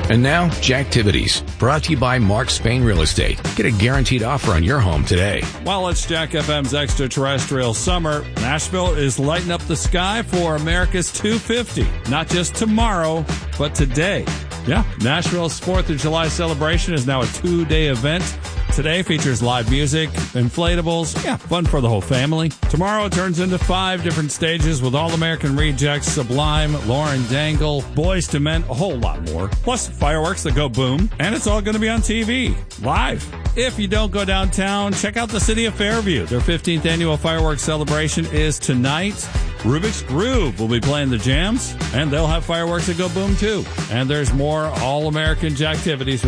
And now, Jacktivities, brought to you by Mark Spain Real Estate. Get a guaranteed offer on your home today. While it's Jack FM's extraterrestrial summer, Nashville is lighting up the sky for America's 250. Not just tomorrow, but today. Yeah, Nashville's 4th of July celebration is now a 2-day event. Today features live music, inflatables, fun for the whole family. Tomorrow it turns into 5 different stages with All-American Rejects, Sublime, Lauren Dangle, Boys to Men, a whole lot more. Plus fireworks that go boom, and it's all going to be on TV, live. If you don't go downtown, check out the city of Fairview. Their 15th annual fireworks celebration is tonight. Rubik's Groove will be playing the jams, and they'll have fireworks that go boom too. And there's more All-American Jacktivities